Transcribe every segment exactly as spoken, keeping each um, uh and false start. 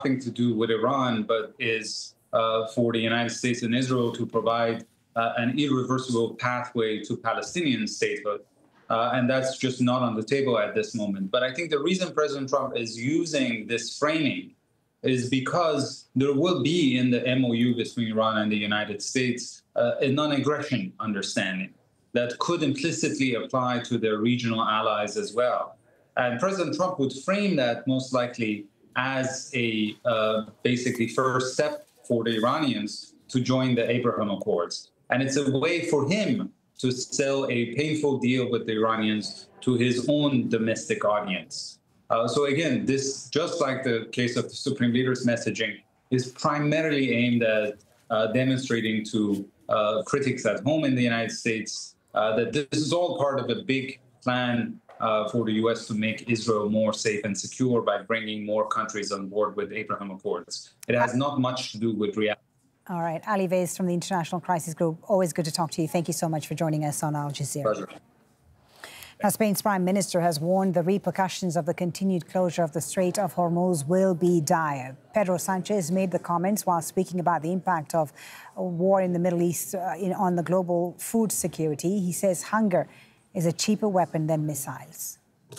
nothing to do with Iran, but is uh, for the United States and Israel to provide uh, an irreversible pathway to Palestinian statehood. Uh, and that's just not on the table at this moment. But I think the reason President Trump is using this framing is because there will be in the M O U between Iran and the United States uh, a non-aggression understanding that could implicitly apply to their regional allies as well. And President Trump would frame that most likely as a uh, basically first step for the Iranians to join the Abraham Accords. And it's a way for him to sell a painful deal with the Iranians to his own domestic audience. Uh, so again, this, just like the case of the Supreme Leader's messaging, is primarily aimed at uh, demonstrating to uh, critics at home in the United States uh, that this is all part of a big plan uh, for the U S to make Israel more safe and secure by bringing more countries on board with Abraham Accords. It has not much to do with reality. All right. Ali Vaez from the International Crisis Group, always good to talk to you. Thank you so much for joining us on Al Jazeera. Pleasure. Now, Spain's Prime Minister has warned the repercussions of the continued closure of the Strait of Hormuz will be dire. Pedro Sanchez made the comments while speaking about the impact of a war in the Middle East uh, in, on the global food security. He says hunger is a cheaper weapon than missiles.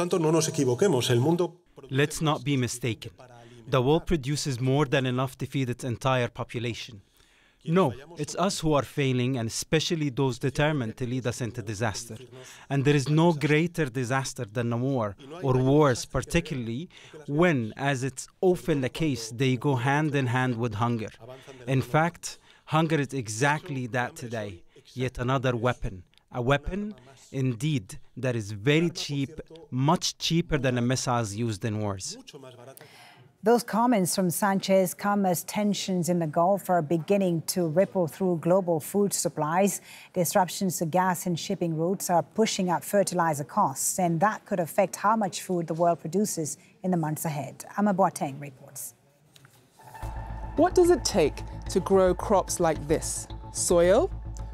Let's not be mistaken. The world produces more than enough to feed its entire population. No, it's us who are failing, and especially those determined to lead us into disaster. And there is no greater disaster than a war, or wars particularly, when, as it's often the case, they go hand in hand with hunger. In fact, hunger is exactly that today, yet another weapon. A weapon, indeed, that is very cheap, much cheaper than the missiles used in wars. Those comments from Sanchez come as tensions in the Gulf are beginning to ripple through global food supplies. Disruptions to gas and shipping routes are pushing up fertilizer costs, and that could affect how much food the world produces in the months ahead. Amma Boateng reports. What does it take to grow crops like this? Soil?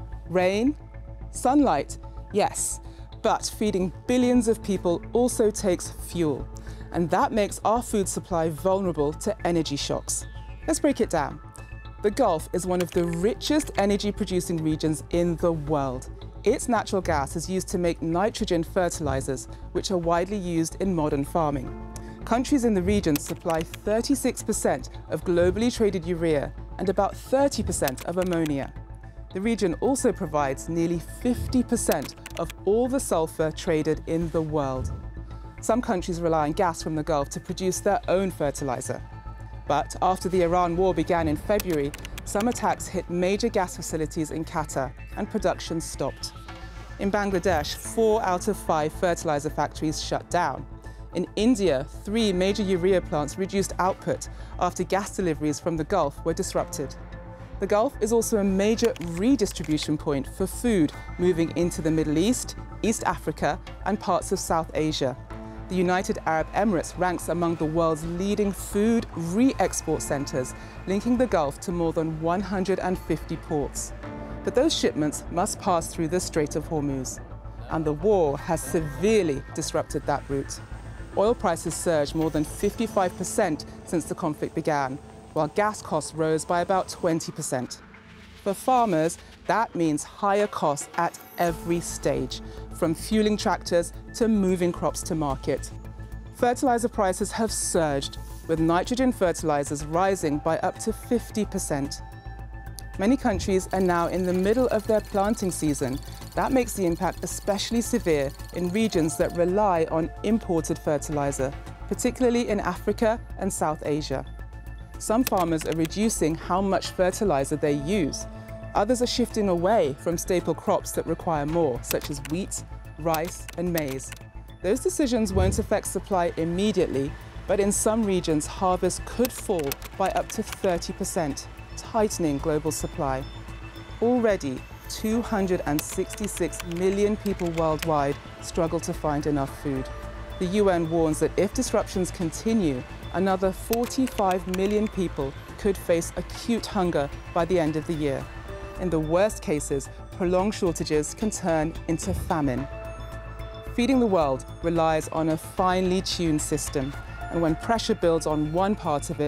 Rain? Sunlight? Yes. But feeding billions of people also takes fuel. And that makes our food supply vulnerable to energy shocks. Let's break it down. The Gulf is one of the richest energy-producing regions in the world. Its natural gas is used to make nitrogen fertilizers, which are widely used in modern farming. Countries in the region supply thirty-six percent of globally traded urea and about thirty percent of ammonia. The region also provides nearly fifty percent of all the sulfur traded in the world. Some countries rely on gas from the Gulf to produce their own fertilizer. But after the Iran war began in February, some attacks hit major gas facilities in Qatar and production stopped. In Bangladesh, four out of five fertilizer factories shut down. In India, three major urea plants reduced output after gas deliveries from the Gulf were disrupted. The Gulf is also a major redistribution point for food moving into the Middle East, East Africa, and parts of South Asia. The United Arab Emirates ranks among the world's leading food re-export centers, linking the Gulf to more than one hundred fifty ports. But those shipments must pass through the Strait of Hormuz. And the war has severely disrupted that route. Oil prices surged more than fifty-five percent since the conflict began, while gas costs rose by about twenty percent. For farmers, that means higher costs at every stage, from fueling tractors to moving crops to market. Fertilizer prices have surged, with nitrogen fertilizers rising by up to fifty percent. Many countries are now in the middle of their planting season. That makes the impact especially severe in regions that rely on imported fertilizer, particularly in Africa and South Asia. Some farmers are reducing how much fertilizer they use. Others are shifting away from staple crops that require more, such as wheat, rice, and maize. Those decisions won't affect supply immediately, but in some regions, harvests could fall by up to thirty percent, tightening global supply. Already, two hundred sixty-six million people worldwide struggle to find enough food. The U N warns that if disruptions continue, another forty-five million people could face acute hunger by the end of the year. In the worst cases, prolonged shortages can turn into famine. Feeding the world relies on a finely tuned system, and when pressure builds on one part of it,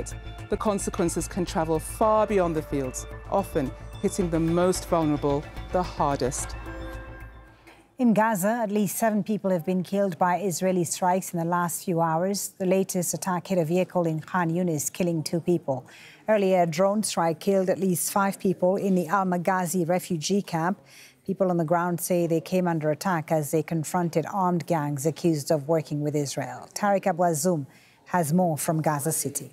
the consequences can travel far beyond the fields, often hitting the most vulnerable the hardest. In Gaza, at least seven people have been killed by Israeli strikes in the last few hours. The latest attack hit a vehicle in Khan Yunis, killing two people. Earlier, a drone strike killed at least five people in the Al Maghazi refugee camp. People on the ground say they came under attack as they confronted armed gangs accused of working with Israel. Tariq Abouazoum has more from Gaza City.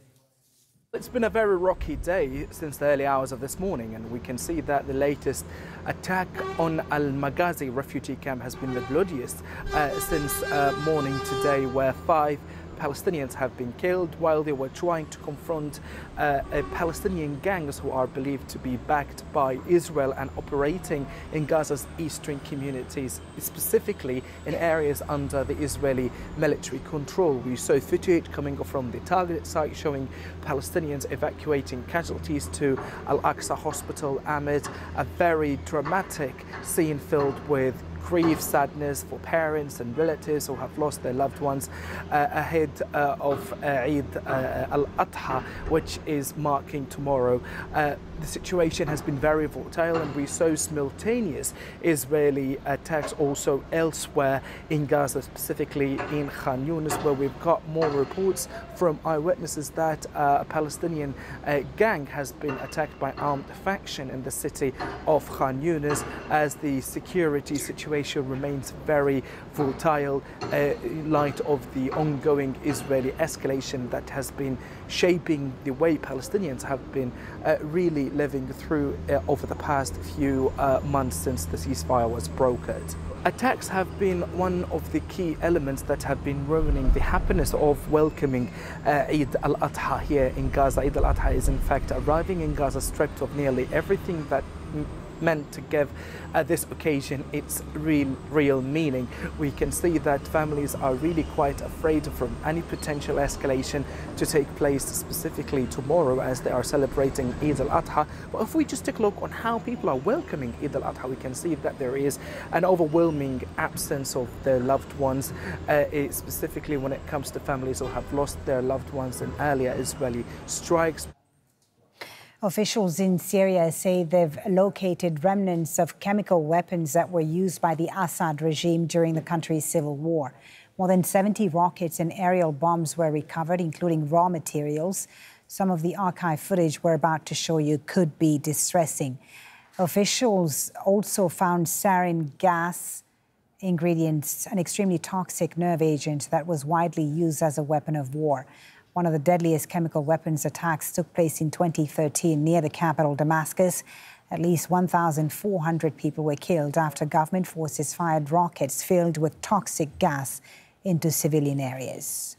It's been a very rocky day since the early hours of this morning, and we can see that the latest attack on Al Maghazi refugee camp has been the bloodiest uh, since uh, morning today, where five Palestinians have been killed while they were trying to confront uh, a Palestinian gangs who are believed to be backed by Israel and operating in Gaza's eastern communities, specifically in areas under the Israeli military control. We saw footage coming from the targeted site showing Palestinians evacuating casualties to Al-Aqsa Hospital amid a very dramatic scene filled with grief, sadness for parents and relatives who have lost their loved ones uh, ahead uh, of uh, Eid uh, al-Adha, which is marking tomorrow. Uh, the situation has been very volatile, and we saw simultaneous Israeli attacks also elsewhere in Gaza, specifically in Khan Yunis, where we've got more reports from eyewitnesses that uh, a Palestinian uh, gang has been attacked by armed faction in the city of Khan Yunis, as the security situation remains very volatile uh, in light of the ongoing Israeli escalation that has been shaping the way Palestinians have been uh, really living through uh, over the past few uh, months since the ceasefire was brokered. Attacks have been one of the key elements that have been ruining the happiness of welcoming uh, Eid al-Adha here in Gaza. Eid al-Adha is in fact arriving in Gaza stripped of nearly everything that meant to give uh, this occasion its real real meaning. We can see that families are really quite afraid from any potential escalation to take place, specifically tomorrow as they are celebrating Eid al-Adha. But if we just take a look on how people are welcoming Eid al-Adha, we can see that there is an overwhelming absence of their loved ones, uh, specifically when it comes to families who have lost their loved ones in earlier Israeli strikes. Officials in Syria say they've located remnants of chemical weapons that were used by the Assad regime during the country's civil war. More than seventy rockets and aerial bombs were recovered, including raw materials. Some of the archive footage we're about to show you could be distressing. Officials also found sarin gas ingredients, an extremely toxic nerve agent that was widely used as a weapon of war. One of the deadliest chemical weapons attacks took place in twenty thirteen near the capital, Damascus. At least one thousand four hundred people were killed after government forces fired rockets filled with toxic gas into civilian areas.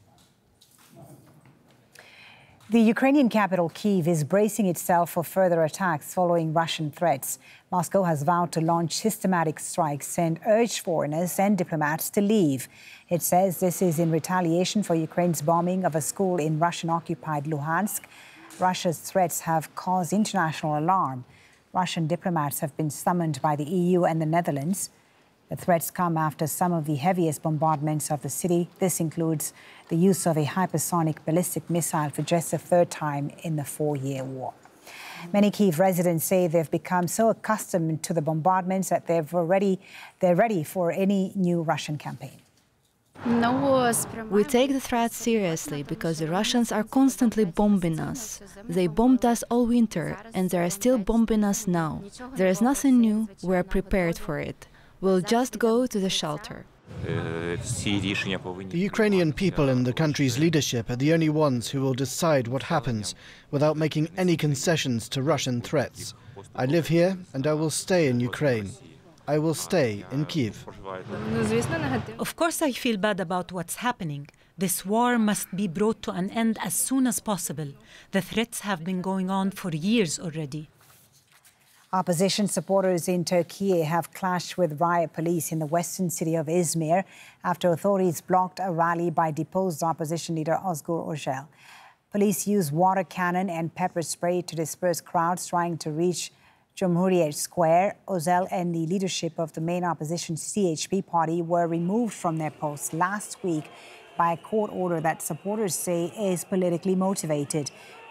The Ukrainian capital, Kyiv, is bracing itself for further attacks following Russian threats. Moscow has vowed to launch systematic strikes and urged foreigners and diplomats to leave. It says this is in retaliation for Ukraine's bombing of a school in Russian-occupied Luhansk. Russia's threats have caused international alarm. Russian diplomats have been summoned by the E U and the Netherlands. The threats come after some of the heaviest bombardments of the city. This includes the use of a hypersonic ballistic missile for just the third time in the four-year war. Many Kyiv residents say they've become so accustomed to the bombardments that they've already, they're ready for any new Russian campaign. We take the threat seriously because the Russians are constantly bombing us. They bombed us all winter and they are still bombing us now. There is nothing new, we are prepared for it. We'll just go to the shelter. The Ukrainian people and the country's leadership are the only ones who will decide what happens without making any concessions to Russian threats. I live here and I will stay in Ukraine. I will stay in Kyiv. Of course I feel bad about what's happening. This war must be brought to an end as soon as possible. The threats have been going on for years already. Opposition supporters in Turkey have clashed with riot police in the western city of Izmir after authorities blocked a rally by deposed opposition leader Özgür Özel. Police used water cannon and pepper spray to disperse crowds trying to reach Cumhuriyet Square. Özel and the leadership of the main opposition C H P party were removed from their posts last week by a court order that supporters say is politically motivated.